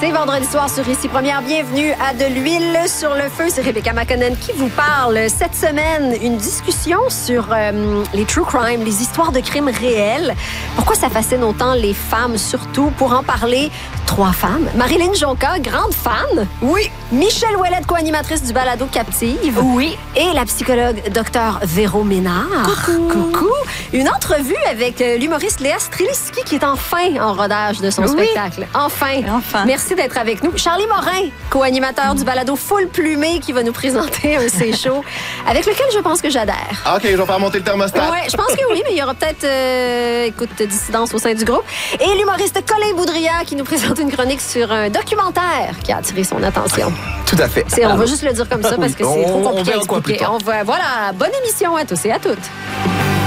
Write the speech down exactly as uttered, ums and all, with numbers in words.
C'est vendredi soir sur Ici Première. Bienvenue à De l'huile sur le feu. C'est Rebecca McConnell qui vous parle. Cette semaine, une discussion sur euh, les true crime, les histoires de crimes réels. Pourquoi ça fascine autant les femmes, surtout? Pour en parler, trois femmes. Marilyn Jonca, grande fan. Oui. Michel Ouellette, co-animatrice du balado Captive. Oui. Et la psychologue Dr Véro Ménard. Coucou. Coucou. Une entrevue avec l'humoriste Léa Streliski qui est enfin en rodage de son Oui. spectacle. Enfin. Enfin. Merci d'être avec nous. Charlie Morin, co-animateur du balado Full Plumé, qui va nous présenter un C-show avec lequel je pense que j'adhère. OK, je vais faire monter le thermostat. Oui, je pense que oui, mais il y aura peut-être, euh, écoute, dissidence au sein du groupe. Et l'humoriste Colin Boudria qui nous présente une chronique sur un documentaire qui a attiré son attention. Tout à fait. C'est, on va juste le dire comme ça parce que c'est Oui, trop on- on compliqué à verra quoi plus expliquer. tard. On va, voilà, bonne émission à tous et à toutes.